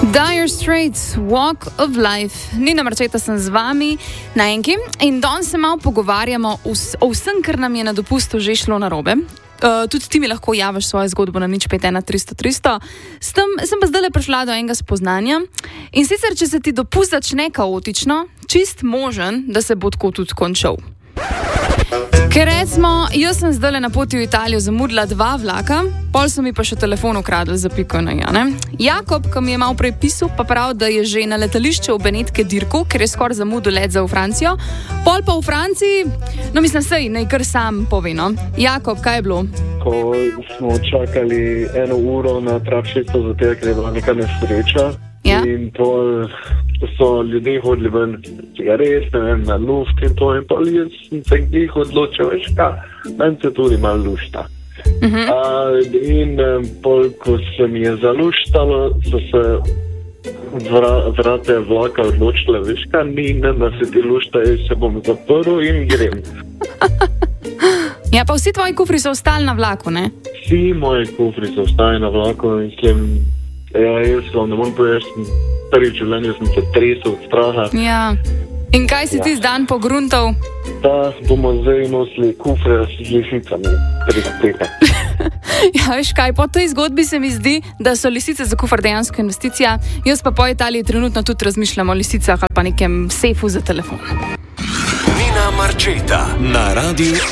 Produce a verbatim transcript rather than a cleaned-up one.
Dire Straits, Walk of Life. Nina Marčeta sem z vami na enki in danes se malo pogovarjamo o vsem, kar nam je na dopustu že šlo narobe. Uh, tudi ti mi lahko javiš svojo zgodbo na nič pet ena tristo tristo. S tem sem pa zdaj le prišla do enega spoznanja. In sicer, če se ti dopust začne kaotično, čist možen, da se bo tako tudi končal. Ker recimo, jaz sem zdaj na poti v Italijo zamudila dva vlaka, pol so mi pa še telefon ukradli za piko na ja, ne? Jakob, ki mi je malo prej pisal, pa prav, da je že na letališče v Benetke dirkal, ker je skoraj zamudil let za v Francijo. Pol pa v Franciji, no mislim, sej, naj kar sam pove, no. Jakob, kaj je bilo? Ko smo čakali eno uro na trafšico, zato ker je bila neka nesreča, ja? In pol so ljudje hodili ven cigaret, ne vem, na luft in to, in pol jaz sem se njih odločil, veš kaj, meni se tudi malo lušta. Uh-huh. A, in pol, ko se mi je zaluštalo, so se vra, vrate vlaka odločile, veš kaj, ni, ne, da se ti lušta, jaz se bom zaprl in grem. Ja, pa vsi tvoji kufri so ostali na vlaku, ne? Vsi moji kufri so ostali na vlaku in mislim, ja, jaz vam ne morem povedati, prvi življenju sem se tresel od straha. Ja. In kaj si ja. ti zdan pogruntal? Da bomo zdaj nosili kufre s lisicami, pristete. Ja, veš kaj, po tej zgodbi se mi zdi, da so lisice za kufr dejansko investicija. Jaz pa po Italiji trenutno tudi razmišljam o lisicah ali pa nekem sefu za telefon. Nina Marčeta na radiju